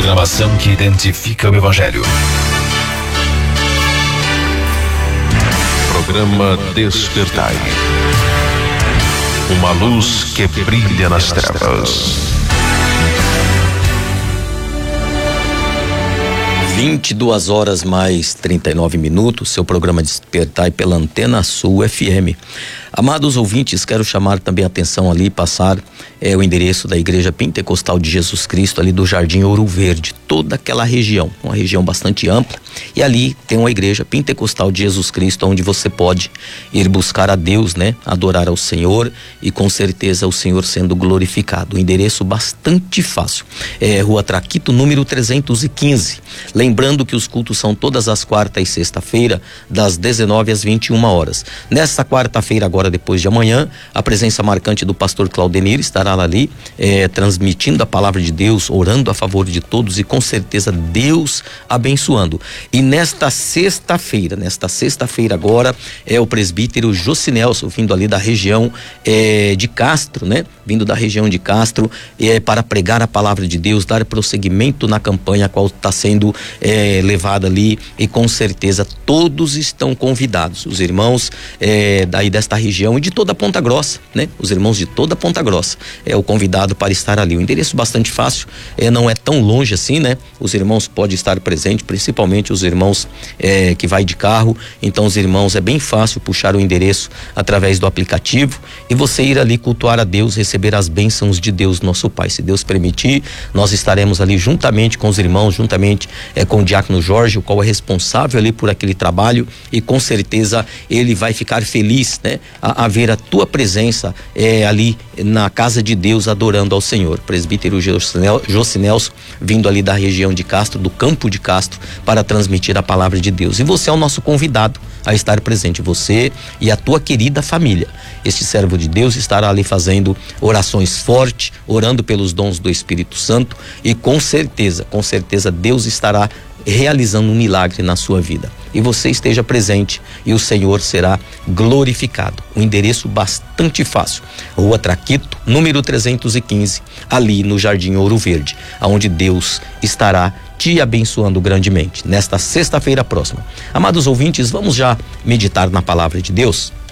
programação que identifica o Evangelho. Programa Despertai. Uma luz que brilha nas trevas. 22 horas mais 39 minutos, seu programa Despertai pela Antena Sul FM. Amados ouvintes, quero chamar também a atenção ali, passar o endereço da Igreja Pentecostal de Jesus Cristo, ali do Jardim Ouro Verde, toda aquela região, uma região bastante ampla, e ali tem uma Igreja Pentecostal de Jesus Cristo, onde você pode ir buscar a Deus, né? Adorar ao Senhor e com certeza o Senhor sendo glorificado. Um endereço bastante fácil, Rua Traquito, número 315. Lembrando que os cultos são todas as quarta e sexta-feira, das 19 às 21 horas. Nesta quarta-feira, agora depois de amanhã, a presença marcante do pastor Claudenir estará ali, transmitindo a palavra de Deus, orando a favor de todos e com certeza Deus abençoando. E nesta sexta-feira agora, o presbítero Josinelson, vindo ali da região de Castro, né? Vindo da região de Castro, para pregar a palavra de Deus, dar prosseguimento na campanha a qual está sendo levada ali, e com certeza todos estão convidados, os irmãos daí desta região e de toda a Ponta Grossa, né? Os irmãos de toda a Ponta Grossa o convidado para estar ali. O endereço bastante fácil, não é tão longe assim, né? Os irmãos podem estar presentes, principalmente os irmãos que vai de carro. Então os irmãos, é bem fácil puxar o endereço através do aplicativo e você ir ali cultuar a Deus, receber as bênçãos de Deus nosso Pai. Se Deus permitir, nós estaremos ali juntamente com os irmãos, juntamente com o diácono Jorge, o qual é responsável ali por aquele trabalho, e com certeza ele vai ficar feliz, né? A ver a tua presença ali na casa de Deus, adorando ao Senhor. Presbítero Josinelson, vindo ali da região de Castro, do campo de Castro, para transmitir a palavra de Deus. E você é o nosso convidado a estar presente, você e a tua querida família. Este servo de Deus estará ali fazendo orações fortes, orando pelos dons do Espírito Santo, e com certeza Deus estará realizando um milagre na sua vida. E você esteja presente e o Senhor será glorificado. Um endereço bastante fácil, Rua Traquito, número 315, ali no Jardim Ouro Verde, aonde Deus estará te abençoando grandemente nesta sexta-feira próxima. Amados ouvintes, vamos já meditar na palavra de Deus.